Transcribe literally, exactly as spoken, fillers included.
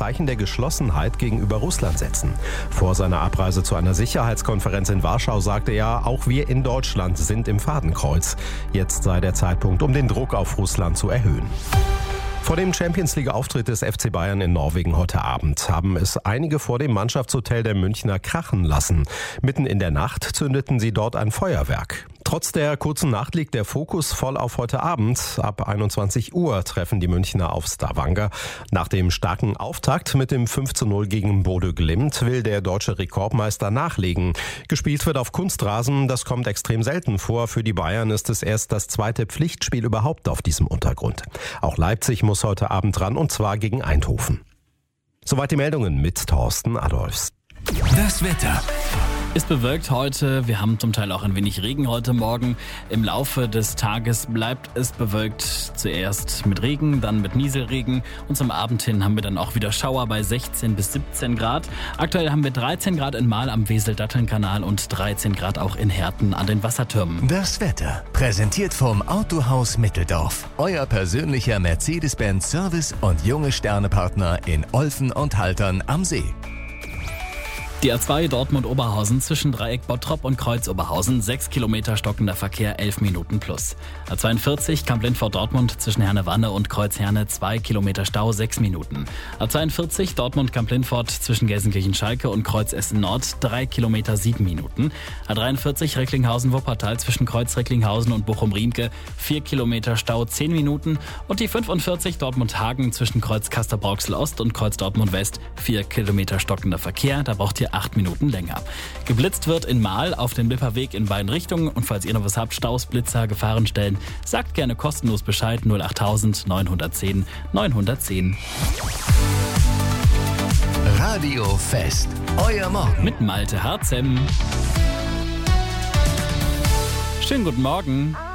Zeichen der Geschlossenheit gegenüber Russland setzen. Vor seiner Abreise zu einer Sicherheitskonferenz in Warschau sagte er, auch wir in Deutschland sind im Fadenkreuz. Jetzt sei der Zeitpunkt, um den Druck auf Russland zu erhöhen. Vor dem Champions-League-Auftritt des F C Bayern in Norwegen heute Abend haben es einige vor dem Mannschaftshotel der Münchner krachen lassen. Mitten in der Nacht zündeten sie dort ein Feuerwerk. Trotz der kurzen Nacht liegt der Fokus voll auf heute Abend. Ab einundzwanzig Uhr treffen die Münchner auf Stavanger. Nach dem starken Auftakt mit dem fünf zu null gegen Bodø Glimt will der deutsche Rekordmeister nachlegen. Gespielt wird auf Kunstrasen, das kommt extrem selten vor. Für die Bayern ist es erst das zweite Pflichtspiel überhaupt auf diesem Untergrund. Auch Leipzig muss heute Abend ran, und zwar gegen Eindhoven. Soweit die Meldungen mit Thorsten Adolfs. Das Wetter. Ist bewölkt heute, wir haben zum Teil auch ein wenig Regen heute Morgen. Im Laufe des Tages bleibt es bewölkt, zuerst mit Regen, dann mit Nieselregen und zum Abend hin haben wir dann auch wieder Schauer bei sechzehn bis siebzehn Grad. Aktuell haben wir dreizehn Grad in Mahl am Wesel-Datteln-Kanal und dreizehn Grad auch in Herten an den Wassertürmen. Das Wetter, präsentiert vom Autohaus Mitteldorf. Euer persönlicher Mercedes-Benz Service und junge Sternepartner in Olfen und Haltern am See. Die A zwei Dortmund-Oberhausen zwischen Dreieck Bottrop und Kreuz-Oberhausen, sechs Kilometer stockender Verkehr, elf Minuten plus. A zweiundvierzig Kamp-Lindfort-Dortmund zwischen Herne-Wanne und Kreuz-Herne, zwei Kilometer Stau, sechs Minuten. A zweiundvierzig Dortmund-Kamp-Lindfort zwischen Gelsenkirchen-Schalke und Kreuz-Essen-Nord, drei Kilometer, sieben Minuten. A dreiundvierzig Recklinghausen-Wuppertal zwischen Kreuz-Recklinghausen und Bochum-Riemke, vier Kilometer Stau, zehn Minuten. Und die fünfundvierzig Dortmund-Hagen zwischen Kreuz-Kastor-Brauxel-Ost und Kreuz-Dortmund-West, vier Kilometer stockender Verkehr, da braucht ihr acht Minuten länger. Geblitzt wird in Mahl auf dem Lipperweg in beiden Richtungen, und falls ihr noch was habt, Staus, Blitzer, Gefahrenstellen, sagt gerne kostenlos Bescheid. null acht neun eins null neun eins null eins. Radio Fest, euer Morgen Mit Malte Harzem. Schönen guten Morgen.